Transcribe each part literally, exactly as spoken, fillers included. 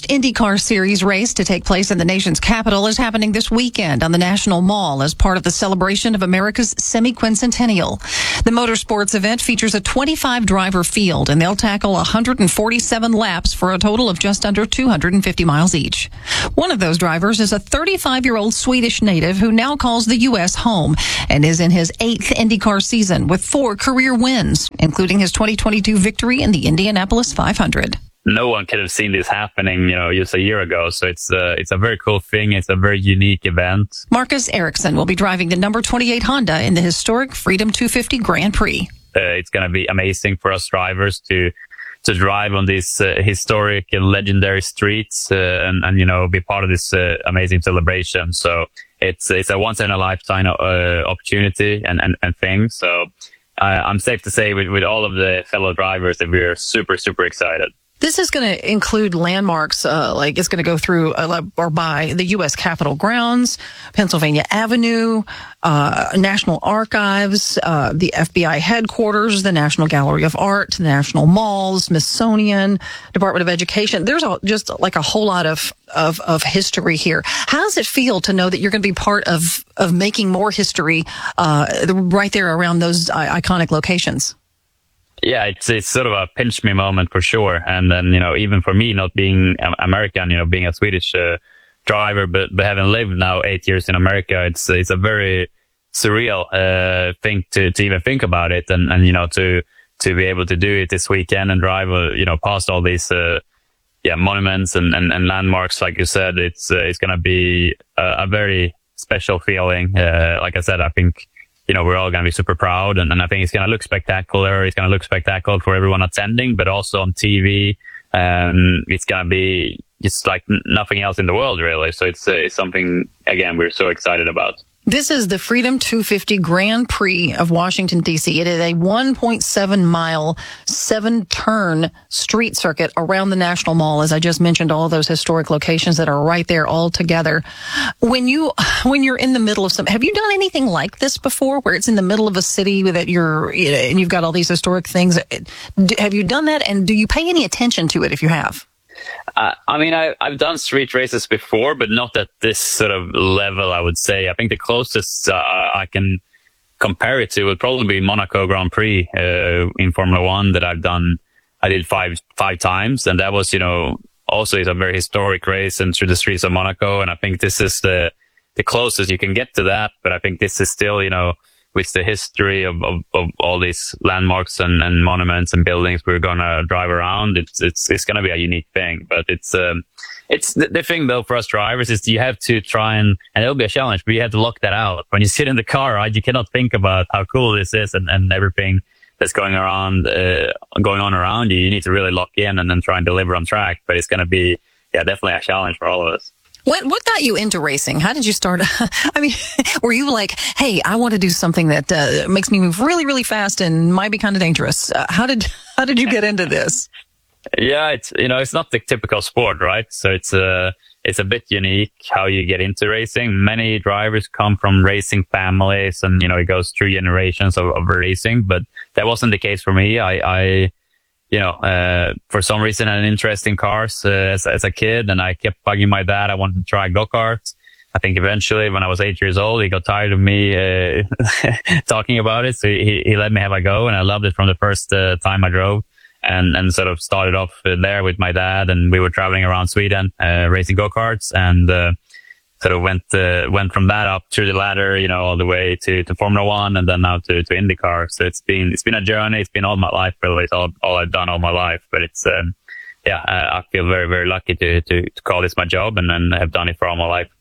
first IndyCar Series race to take place in the nation's capital is happening this weekend on the National Mall as part of the celebration of America's semi-quincentennial. The motorsports event features a twenty-five driver field, and they'll tackle one hundred forty-seven laps for a total of just under two hundred fifty miles each. One of those drivers is a thirty-five-year-old Swedish native who now calls the U S home and is in his eighth IndyCar season with four career wins, including his twenty twenty-two victory in the Indianapolis five hundred. No one could have seen this happening, you know, just a year ago. So it's a, it's a very cool thing. It's a very unique event. Marcus Ericsson will be driving the number twenty-eight Honda in the historic Freedom two fifty Grand Prix. Uh, it's going to be amazing for us drivers to to drive on these uh, historic and legendary streets uh, and, and, you know, be part of this uh, amazing celebration. So it's it's a once in a lifetime uh, opportunity and, and, and thing. So uh, I'm safe to say with, with all of the fellow drivers that we're super, super excited. This is going to include landmarks, uh, like it's going to go through uh, or by the U S Capitol grounds, Pennsylvania Avenue, uh, National Archives, uh, the F B I headquarters, the National Gallery of Art, the National Mall, Smithsonian, Department of Education. There's a, just like a whole lot of, of, of history here. How does it feel to know that you're going to be part of, of making more history, uh, right there around those iconic locations? Yeah, it's it's sort of a pinch me moment for sure. And then, you know, even for me, not being American, you know, being a Swedish uh, driver, but, but having lived now eight years in America, it's it's a very surreal uh, thing to, to even think about it. And, and, you know, to to be able to do it this weekend and drive, uh, you know, past all these uh, yeah monuments and, and, and landmarks, like you said, it's uh, it's going to be a, a very special feeling. Uh, like I said, I think, you know, we're all going to be super proud, and, and I think it's going to look spectacular. It's going to look spectacular for everyone attending, but also on T V. Um, it's going to be just like n- nothing else in the world, really. So it's, uh, it's something, again, we're so excited about. This is the Freedom two fifty Grand Prix of Washington, D C. It is a one point seven mile, seven turn street circuit around the National Mall. As I just mentioned, all of those historic locations that are right there all together. When you, when you're in the middle of some, have you done anything like this before where it's in the middle of a city that you're, you know, and you've got all these historic things? Have you done that? And do you pay any attention to it if you have? Uh, I mean, I, I've done street races before, but not at this sort of level, I would say. I think the closest uh, I can compare it to would probably be Monaco Grand Prix uh, in Formula One that I've done. I did five five times, and that was, you know, also is a very historic race and through the streets of Monaco. And I think this is the the closest you can get to that. But I think this is still, you know, with the history of, of, of all these landmarks and, and monuments and buildings we're going to drive around, it's it's it's going to be a unique thing. But it's um, it's the, the thing, though, for us drivers is you have to try and, and it'll be a challenge, but you have to lock that out. When you sit in the car, right, you cannot think about how cool this is and, and everything that's going around, uh, going on around you. You need to really lock in and then try and deliver on track. But it's going to be, yeah, definitely a challenge for all of us. What what got you into racing? How did you start? I mean, were you like, hey, I want to do something that uh, makes me move really, really fast and might be kind of dangerous? Uh, how did how did you get into this? Yeah, it's, you know, it's not the typical sport, right? So it's a it's a bit unique how you get into racing. Many drivers come from racing families, and, you know, it goes through generations of, of racing. But that wasn't the case for me. I, I you know, uh, for some reason, I had an interest in cars uh, as, as a kid, and I kept bugging my dad. I wanted to try go-karts. I think eventually, when I was eight years old, he got tired of me uh, talking about it. So he, he let me have a go, and I loved it from the first uh, time I drove, and, and sort of started off there with my dad. And we were traveling around Sweden, uh, racing go-karts, and uh, sort of went uh, went from that up through the ladder, you know, all the way to, to Formula One, and then now to, to IndyCar. So it's been it's been a journey. It's been all my life, really. It's all, all I've done all my life. But it's um, yeah, I, I feel very very lucky to, to to call this my job, and then have done it for all my life.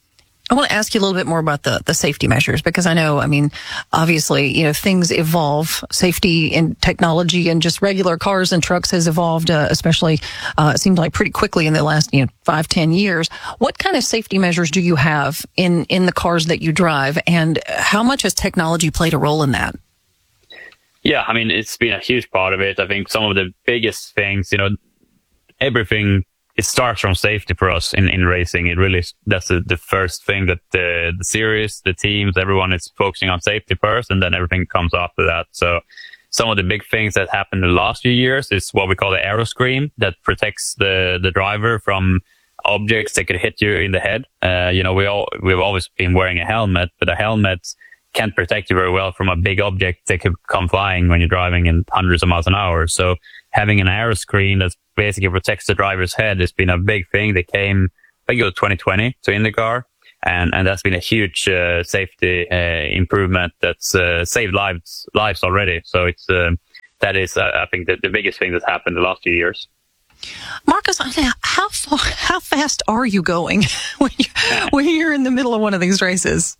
I want to ask you a little bit more about the, the safety measures, because I know, I mean, obviously, you know, things evolve. Safety in technology and just regular cars and trucks has evolved, uh, especially, uh, it seems like pretty quickly in the last, you know, five, ten years. What kind of safety measures do you have in, in the cars that you drive, and how much has technology played a role in that? Yeah, I mean, it's been a huge part of it. I think some of the biggest things, you know, everything, it starts from safety for us in, in racing. It really, that's the, the first thing that the, the series, the teams, everyone is focusing on safety first, and then everything comes after that. So some of the big things that happened in the last few years is what we call the aeroscreen that protects the, the driver from objects that could hit you in the head. Uh, you know, we all, we've always been wearing a helmet, but a helmet can't protect you very well from a big object that could come flying when you're driving in hundreds of miles an hour. So having an aeroscreen that basically protects the driver's head has been a big thing that came, I think it was twenty twenty to IndyCar. And, and that's been a huge, uh, safety, uh, improvement that's, uh, saved lives, lives already. So it's, uh, that is, uh, I think, the, the biggest thing that's happened the last few years. Marcus, how far, how fast are you going when, you, when you're in the middle of one of these races?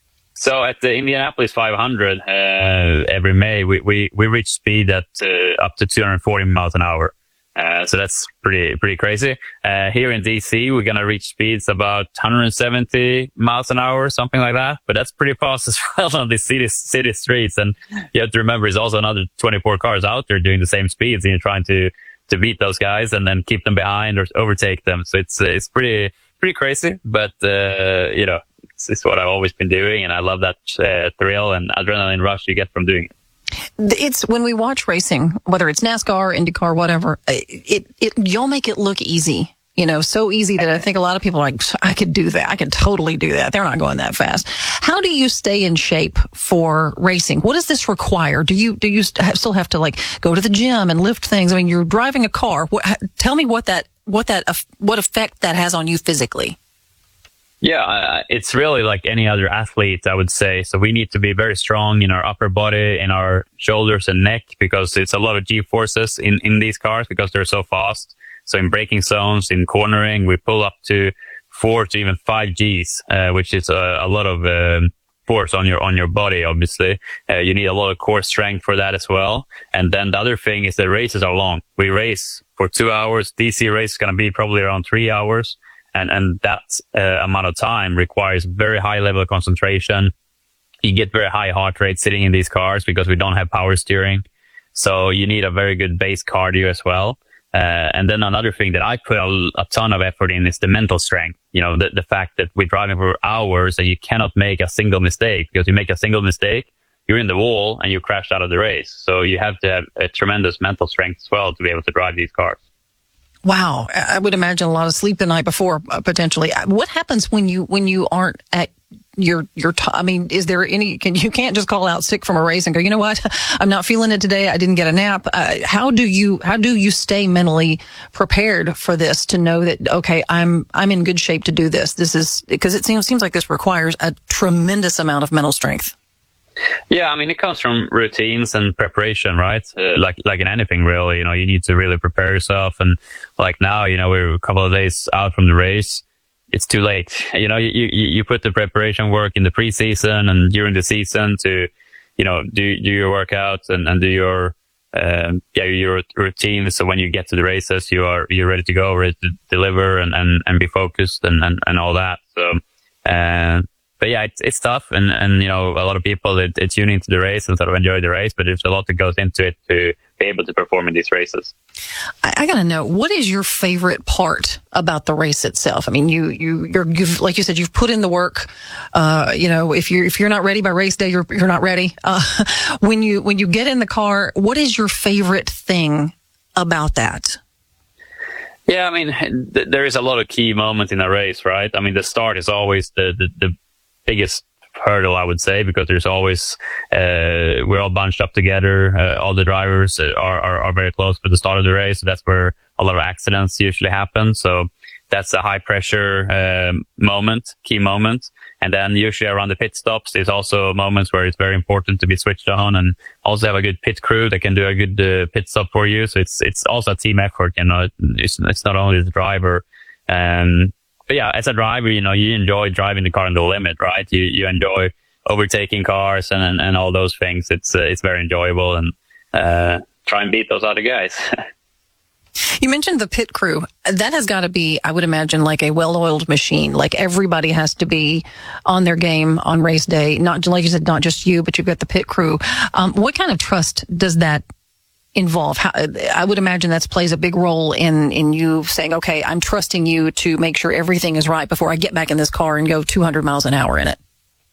So at the Indianapolis five hundred, uh, every May, we, we, we reach speed at, uh, up to two hundred forty miles an hour. Uh, so that's pretty, pretty crazy. Uh, here in D C, we're going to reach speeds about one hundred seventy miles an hour, something like that. But that's pretty fast as well on the city, city streets. And you have to remember, there's also another twenty-four cars out there doing the same speeds, and you're trying to, to beat those guys and then keep them behind or overtake them. So it's, uh, it's pretty, pretty crazy. But, uh, you know, it's, it's what I've always been doing. And I love that, uh, thrill and adrenaline rush you get from doing it. It's when we watch racing, whether it's NASCAR, IndyCar, whatever, it, it, you'll make it look easy, you know, so easy that I think a lot of people are like, I could do that. I could totally do that. They're not going that fast. How do you stay in shape for racing? What does this require? Do you, do you still have to like go to the gym and lift things? I mean, you're driving a car. What, tell me what that, what that, what effect that has on you physically. Yeah, uh, it's really like any other athlete, I would say. So we need to be very strong in our upper body, in our shoulders and neck, because it's a lot of G forces in, in these cars because they're so fast. So in braking zones, in cornering, we pull up to four to even five Gs, uh, which is a, a lot of um, force on your on your body, obviously. Uh, you need a lot of core strength for that as well. And then the other thing is the races are long. We race for two hours. D C race is going to be probably around three hours. And, and that uh, amount of time requires very high level of concentration. You get very high heart rate sitting in these cars because we don't have power steering. So you need a very good base cardio as well. Uh, and then another thing that I put a, a ton of effort in is the mental strength. You know, the, the fact that we're driving for hours and you cannot make a single mistake, because you make a single mistake, you're in the wall and you crash out of the race. So you have to have a tremendous mental strength as well to be able to drive these cars. Wow. I would imagine a lot of sleep the night before, uh, potentially. What happens when you, when you aren't at your, your, t- I mean, is there any, can, you can't just call out sick from a race and go, you know what? I'm not feeling it today. I didn't get a nap. Uh, how do you, how do you stay mentally prepared for this to know that, okay, I'm, I'm in good shape to do this? This is, because it seems, seems like this requires a tremendous amount of mental strength. Yeah, I mean, it comes from routines and preparation, right? Uh, like, like in anything, really, you know, you need to really prepare yourself. And like now, you know, we're a couple of days out from the race. It's too late. You know, you, you, you put the preparation work in the preseason and during the season to, you know, do, do your workouts and, and do your, um, yeah, your routine. So when you get to the races, you are, you're ready to go, ready to deliver and, and, and be focused and, and, and all that. So, and, uh, But yeah, it's, it's tough. And, and, you know, a lot of people, they, they tune into the race and sort of enjoy the race, but there's a lot that goes into it to be able to perform in these races. I, I gotta know, what is your favorite part about the race itself? I mean, you, you, you're, you've, like you said, you've put in the work. Uh, you know, if you're, if you're not ready by race day, you're, you're not ready. Uh, when you, when you get in the car, what is your favorite thing about that? Yeah, I mean, th- there is a lot of key moments in a race, right? I mean, the start is always the, the, the biggest hurdle, I would say, because there's always, uh, we're all bunched up together. Uh, all the drivers are, are, are very close to the start of the race. So that's where a lot of accidents usually happen. So that's a high pressure, uh, moment, key moment. And then usually around the pit stops, there's also moments where it's very important to be switched on and also have a good pit crew that can do a good uh, pit stop for you. So it's, it's also a team effort, you know, it's, it's not only the driver. Um, But yeah, as a driver, you know, you enjoy driving the car on the limit, right? You, you enjoy overtaking cars and, and, and all those things. It's, uh, it's very enjoyable and, uh, try and beat those other guys. You mentioned the pit crew. That has got to be, I would imagine, like a well-oiled machine. Like everybody has to be on their game on race day. Not, like you said, not just you, but you've got the pit crew. Um, what kind of trust does that involve? How, I would imagine that plays a big role in, in you saying, okay, I'm trusting you to make sure everything is right before I get back in this car and go two hundred miles an hour in it.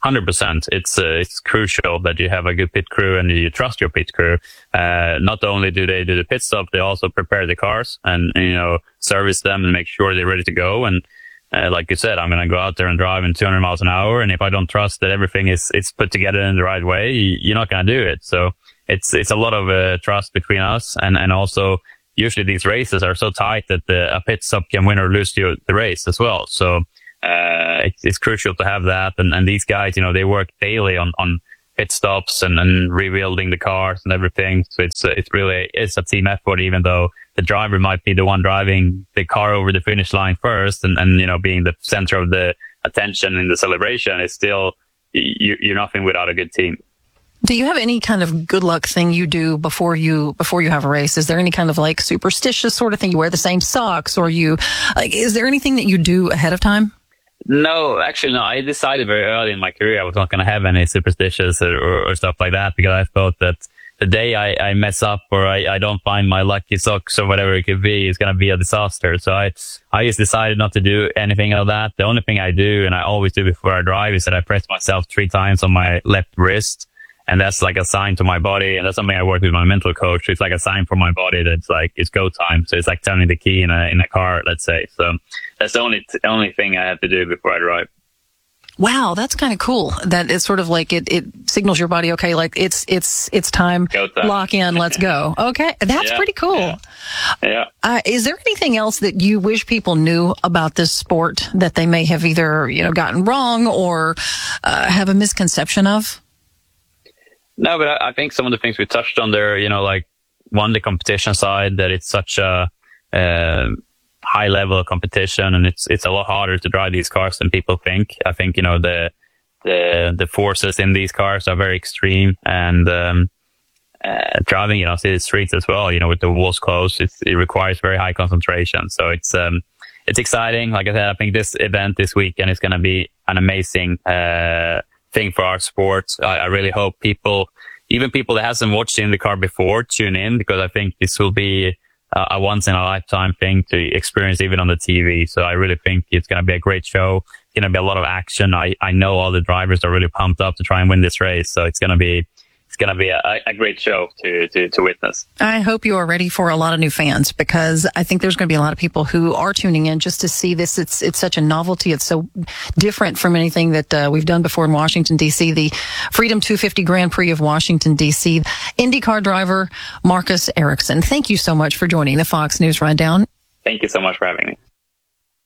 hundred percent. It's uh, it's crucial that you have a good pit crew and you trust your pit crew. Uh, not only do they do the pit stop, they also prepare the cars and, you know, service them and make sure they're ready to go. And uh, like you said, I'm going to go out there and drive in two hundred miles an hour. And if I don't trust that everything is it's put together in the right way, you're not going to do it. So it's it's a lot of uh, trust between us, and and also usually these races are so tight that the, a pit stop can win or lose the, the race as well. So. Uh, it's, it's crucial to have that. And, and these guys, you know, they work daily on, on pit stops and, and rebuilding the cars and everything. So it's, uh, it's really, it's a team effort, even though the driver might be the one driving the car over the finish line first and, and, you know, being the center of the attention in the celebration. It's still, you, you're nothing without a good team. Do you have any kind of good luck thing you do before you before you have a race? Is there any kind of like superstitious sort of thing? You wear the same socks, or you like? Is there anything that you do ahead of time? No, actually, no. I decided very early in my career I was not going to have any superstitions or, or, or stuff like that, because I thought that the day I, I mess up or I, I don't find my lucky socks or whatever it could be is going to be a disaster. So I I just decided not to do anything of that. The only thing I do, and I always do before I drive, is that I press myself three times on my left wrist. And that's like a sign to my body. And that's something I work with my mental coach. It's like a sign for my body that's like, it's go time. So it's like turning the key in a, in a car, let's say. So that's the only, t- only thing I have to do before I drive. Wow, that's kind of cool. That it's sort of like it, it signals your body, okay, like it's, it's, it's time. Go time. Lock in, let's go. Okay. That's yeah, pretty cool. Yeah. yeah. Uh, is there anything else that you wish people knew about this sport that they may have either, you know, gotten wrong or uh, have a misconception of? No, but I, I think some of the things we touched on there, you know, like one, the competition side, that it's such a uh, high level of competition, and it's it's a lot harder to drive these cars than people think. I think, you know, the the the forces in these cars are very extreme, and um, uh, driving, you know, city streets as well, you know, with the walls closed, it's, it requires very high concentration. So it's um it's exciting. Like I said, I think this event this weekend is going to be an amazing uh thing for our sport. I, I really hope people, even people that hasn't watched IndyCar before, tune in, because I think this will be uh, a once in a lifetime thing to experience even on the T V. So I really think it's going to be a great show. It's going to be a lot of action. I, I know all the drivers are really pumped up to try and win this race. So it's going to be, it's going to be a, a great show to, to, to witness. I hope you are ready for a lot of new fans, because I think there's going to be a lot of people who are tuning in just to see this. It's it's such a novelty. It's so different from anything that uh, we've done before in Washington, D C. The Freedom two fifty Grand Prix of Washington, D C. IndyCar driver Marcus Ericsson, thank you so much for joining the Fox News Rundown. Thank you so much for having me.